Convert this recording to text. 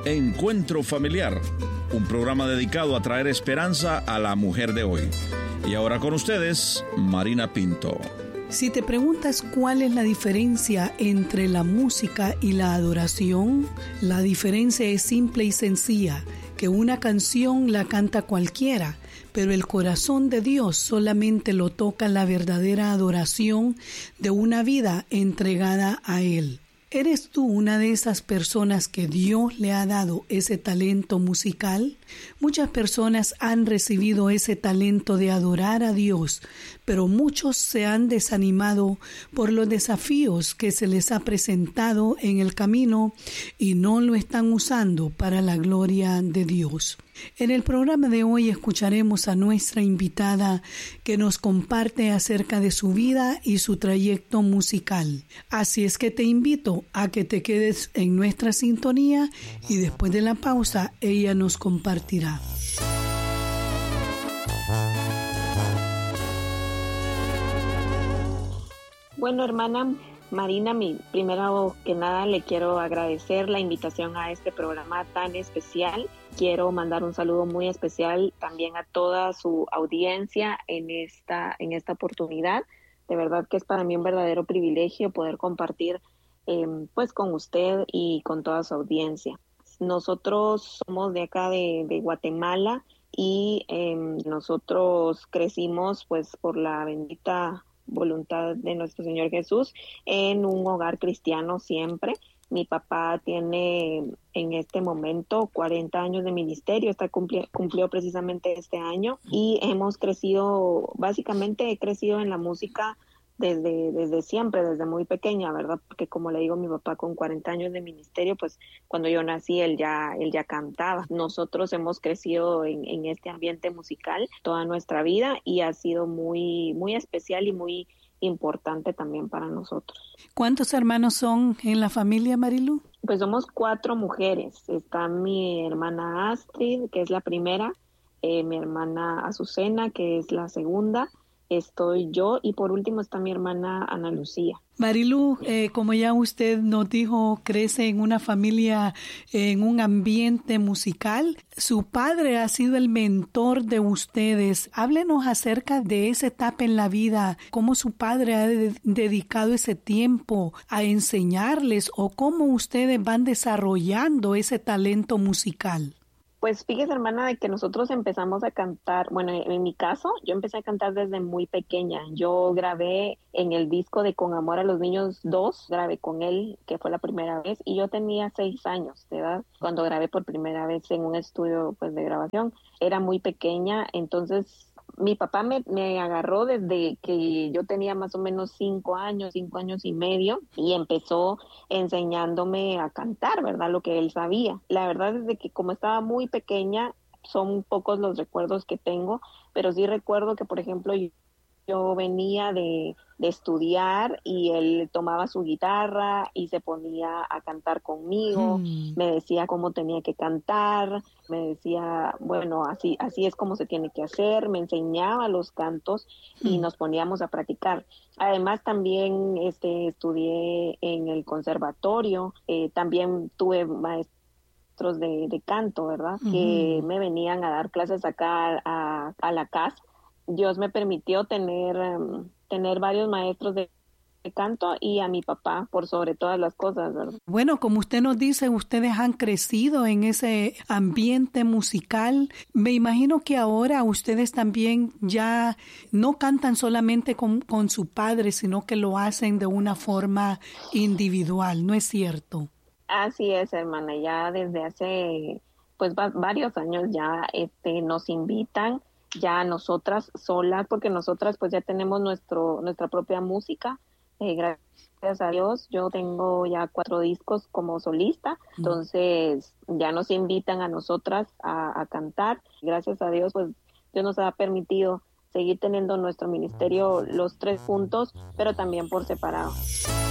Encuentro Familiar, un programa dedicado a traer esperanza a la mujer de hoy. Y ahora con ustedes, Marina Pinto. Si te preguntas cuál es la diferencia entre la música y la adoración, la diferencia es simple y sencilla, que una canción la canta cualquiera, pero el corazón de Dios solamente lo toca la verdadera adoración de una vida entregada a Él. ¿Eres tú una de esas personas que Dios le ha dado ese talento musical? Muchas personas han recibido ese talento de adorar a Dios, pero muchos se han desanimado por los desafíos que se les ha presentado en el camino y no lo están usando para la gloria de Dios. En el programa de hoy escucharemos a nuestra invitada que nos comparte acerca de su vida y su trayecto musical. Así es que te invito a que te quedes en nuestra sintonía y después de la pausa ella nos compartirá. Bueno, hermana Marina, primero que nada le quiero agradecer la invitación a este programa tan especial. Quiero mandar un saludo muy especial también a toda su audiencia en esta oportunidad. De verdad que es para mí un verdadero privilegio poder compartir pues con usted y con toda su audiencia. Nosotros somos de acá de Guatemala y nosotros crecimos pues por la bendita voluntad de nuestro Señor Jesús en un hogar cristiano siempre. Mi papá tiene en este momento 40 años de ministerio, cumplió precisamente este año y hemos crecido, básicamente he crecido en la música desde siempre, desde muy pequeña, ¿verdad? Porque como le digo, mi papá con 40 años de ministerio, pues cuando yo nací él ya cantaba. Nosotros hemos crecido en este ambiente musical toda nuestra vida y ha sido muy, muy especial y muy importante también para nosotros. ¿Cuántos hermanos son en la familia, Marilu? Pues somos 4 mujeres. Está mi hermana Astrid, que es la primera, mi hermana Azucena, que es la segunda, estoy yo y por último está mi hermana Ana Lucía. Marilu, como ya usted nos dijo, crece en una familia, en un ambiente musical. Su padre ha sido el mentor de ustedes. Háblenos acerca de esa etapa en la vida, cómo su padre ha dedicado ese tiempo a enseñarles o cómo ustedes van desarrollando ese talento musical. Pues fíjese, hermana, de que nosotros empezamos a cantar, bueno, en mi caso, yo empecé a cantar desde muy pequeña. Yo grabé en el disco de Con Amor a los Niños 2, grabé con él, que fue la primera vez, y yo tenía 6 años de edad cuando grabé por primera vez en un estudio pues de grabación. Era muy pequeña, entonces mi papá me agarró desde que yo tenía más o menos 5 años y medio, y empezó enseñándome a cantar, ¿verdad? Lo que él sabía. La verdad es de que como estaba muy pequeña, son pocos los recuerdos que tengo, pero sí recuerdo que, por ejemplo, yo venía de estudiar y él tomaba su guitarra y se ponía a cantar conmigo, me decía cómo tenía que cantar, me decía, bueno, así es como se tiene que hacer, me enseñaba los cantos y nos poníamos a practicar. Además también estudié en el conservatorio, también tuve maestros de canto, ¿verdad? Que me venían a dar clases acá a la casa. Dios me permitió tener varios maestros de canto y a mi papá por sobre todas las cosas, ¿verdad? Bueno, como usted nos dice, ustedes han crecido en ese ambiente musical. Me imagino que ahora ustedes también ya no cantan solamente con su padre, sino que lo hacen de una forma individual, ¿no es cierto? Así es, hermana, ya desde hace pues varios años ya nos invitan ya nosotras solas, porque nosotras pues ya tenemos nuestra propia música, gracias a Dios. Yo tengo ya 4 discos como solista, entonces ya nos invitan a nosotras a cantar. Gracias a Dios pues Dios nos ha permitido seguir teniendo nuestro ministerio los 3 juntos, pero también por separado.